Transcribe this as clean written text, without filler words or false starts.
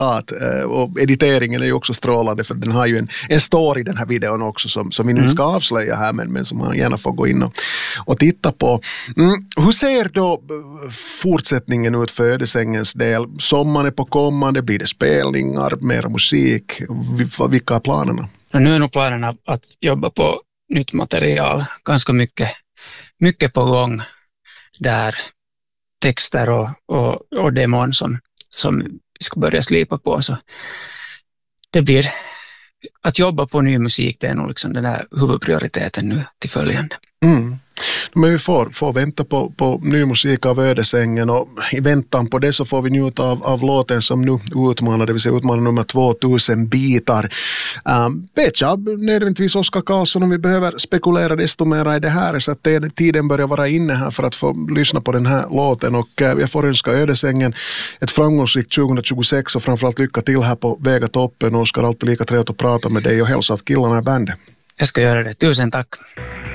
resultat. Och editeringen är ju också strålande för den har ju en story, den här videon också som vi nu ska avslöja här men som man gärna får gå in och titta på. Hur ser då fortsättningen ut för Ödesängens del? Sommaren är på kommande, blir det spelningar, mer musik? Vilka är planerna? Nu är nog planerna att jobba på nytt material, ganska mycket på gång där, texter och demon som vi ska börja slipa på, så det blir att jobba på ny musik, det är nog liksom den där huvudprioriteten nu till följande. Men vi får vänta på ny musik av Ödesängen, och i väntan på det så får vi njuta av låten som nu utmanar, det vill säga utmanar nummer 2000 bitar. Vet jag nödvändigtvis Oskar Karlsson om vi behöver spekulera desto mer i det här, så att tiden börjar vara inne här för att få lyssna på den här låten, och jag får önska Ödesängen ett framgångsrikt 2026 och framförallt lycka till här på Väga toppen. Oskar, alltid lika trevligt att prata med dig och hälsa att killarna är bandet. Jag ska göra det. Tusen tack.